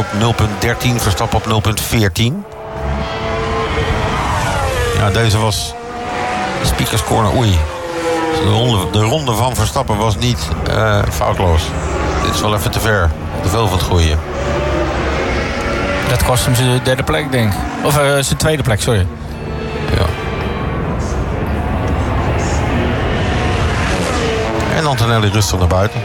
0,13, Verstappen op 0,14. Ja, deze was Speakers Corner. Oei. De ronde van Verstappen was niet foutloos. Dit is wel even te ver. Te veel van het goede. Dat kost hem zijn derde plek, denk ik. Of zijn tweede plek, sorry. Ja. En Antonelli rustig naar buiten.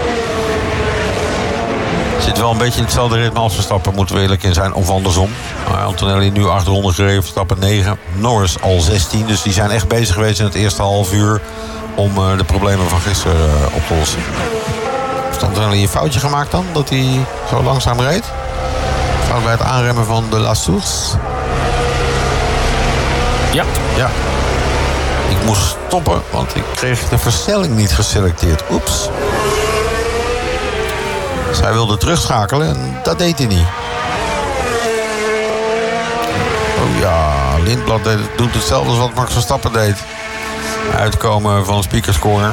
Zit wel een beetje in hetzelfde ritme als Verstappen, moeten we eerlijk in zijn, of andersom. Antonelli nu 8 ronden gereden, Verstappen 9. Norris al 16, dus die zijn echt bezig geweest in het eerste half uur om de problemen van gisteren op te lossen. Heeft Antonelli een foutje gemaakt dan, dat hij zo langzaam reed? Fout bij het aanremmen van de La Source. Ja. Ja. Ik moest stoppen, want ik kreeg de versnelling niet geselecteerd. Oeps. Zij wilde terugschakelen en dat deed hij niet. Oh ja, Lindblad doet hetzelfde als wat Max Verstappen deed. Uitkomen van Speakers Corner.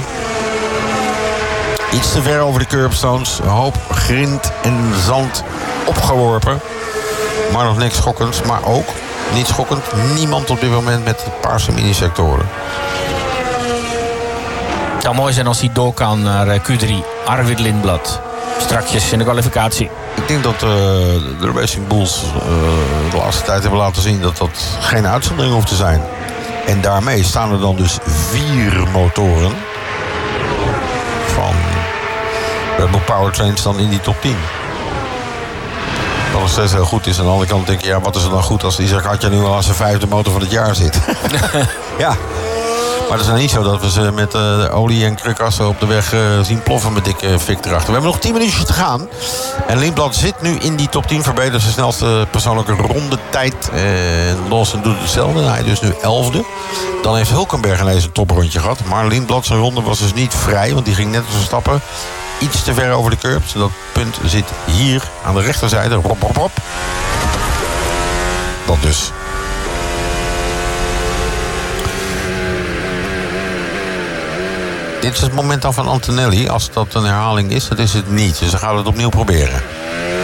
Iets te ver over de curbstones. Een hoop grind en zand opgeworpen. Maar nog niks schokkends. Maar ook, niet schokkend, niemand op dit moment met de paarse minisectoren. Het zou mooi zijn als hij door kan naar Q3. Arvid Lindblad. Strakjes in de kwalificatie. Ik denk dat de Racing Bulls de laatste tijd hebben laten zien dat dat geen uitzondering hoeft te zijn. En daarmee staan er dan dus 4 motoren van Red Bull Powertrains dan in die top 10. Wat nog steeds heel goed is. Aan de andere kant denk je, ja, wat is er dan goed als Isaac Hadja nu al aan zijn 5e motor van het jaar zit? Ja. Maar het is nou niet zo dat we ze met olie en krukassen op de weg zien ploffen met dikke fik erachter. We hebben nog 10 minuutjes te gaan. En Lindblad zit nu in die top 10, verbetert zijn snelste persoonlijke rondetijd. Lawson doet hetzelfde, hij dus nu 11e. Dan heeft Hulkenberg ineens een toprondje gehad. Maar Lindblad zijn ronde was dus niet vrij, want die ging net als Verstappen iets te ver over de curbs. Dat punt zit hier aan de rechterzijde. Hop, hop, hop. Dat dus. Dit is het moment dan van Antonelli. Als dat een herhaling is, dat is het niet. Dus dan gaan we het opnieuw proberen.